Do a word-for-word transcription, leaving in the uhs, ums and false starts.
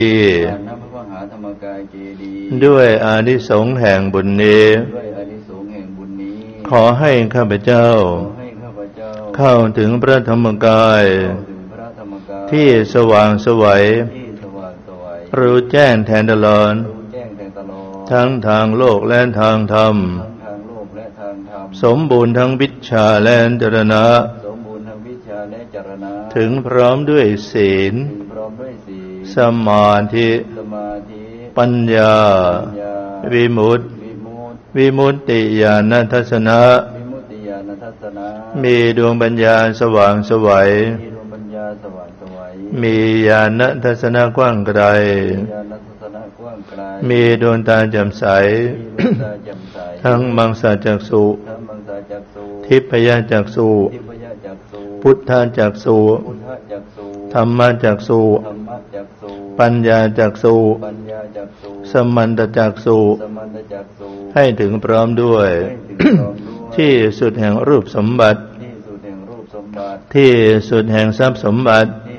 ด้วยอานิสงส์แห่งบุญนี้ขอให้ข้าพเจ้าเข้าถึงพระธรรมกายที่สว่างไสวรู้แจ้งแทงตลอดทั้งทางโลกและทางธรรมสมบูรณ์ทั้งวิชาและจรณะถึงพร้อมด้วยศีลสมาธิปัญญาวิมุตติวิมุตติญาณทัสสนะมีดวงปัญญาสว่างไสวมีญาณทัสสนะกว้างไกลมีดวงตาแจ่มใสทั้งมังสจักษุทิพยจักษุพุทธจักษุธรรมจักษุปัญญาจักษุสมันตจักษุให้ถึงพร้อมด้วยที่สุดแห่งรูปสมบัติที่สุดแห่งทรัพย์สมบัติ